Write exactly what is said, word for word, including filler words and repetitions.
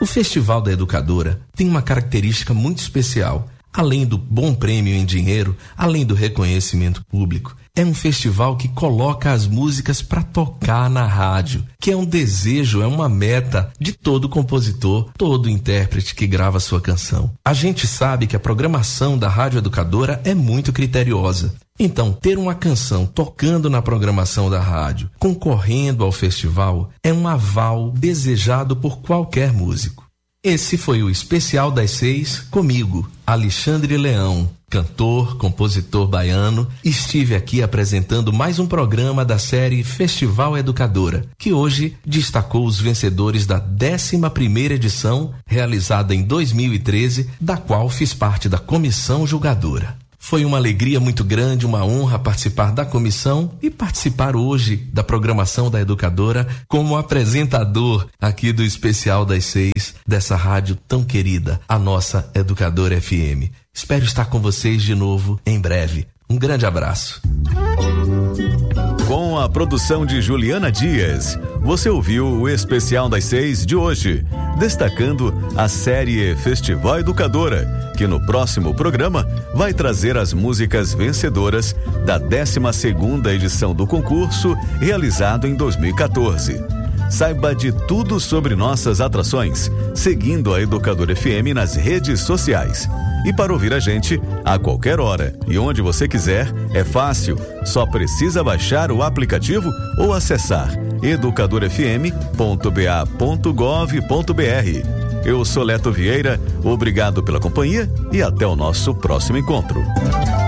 O Festival da Educadora tem uma característica muito especial. Além do bom prêmio em dinheiro, além do reconhecimento público, é um festival que coloca as músicas para tocar na rádio, que é um desejo, é uma meta de todo compositor, todo intérprete que grava sua canção. A gente sabe que a programação da Rádio Educadora é muito criteriosa. Então, ter uma canção tocando na programação da rádio, concorrendo ao festival, é um aval desejado por qualquer músico. Esse foi o Especial das Seis comigo, Alexandre Leão, cantor, compositor baiano. Estive aqui apresentando mais um programa da série Festival Educadora, que hoje destacou os vencedores da décima primeira edição, realizada em dois mil e treze, da qual fiz parte da comissão julgadora. Foi uma alegria muito grande, uma honra participar da comissão e participar hoje da programação da Educadora como apresentador aqui do Especial das Seis, dessa rádio tão querida, a nossa Educadora F M. Espero estar com vocês de novo em breve. Um grande abraço. Com a produção de Juliana Dias, você ouviu o Especial das Seis de hoje, destacando a série Festival Educadora, que no próximo programa vai trazer as músicas vencedoras da décima segunda edição do concurso, realizado em dois mil e quatorze. Saiba de tudo sobre nossas atrações, seguindo a Educadora F M nas redes sociais. E para ouvir a gente a qualquer hora e onde você quiser, é fácil. Só precisa baixar o aplicativo ou acessar educadora f m ponto b a ponto gov ponto b r. Eu sou Leto Vieira, obrigado pela companhia e até o nosso próximo encontro.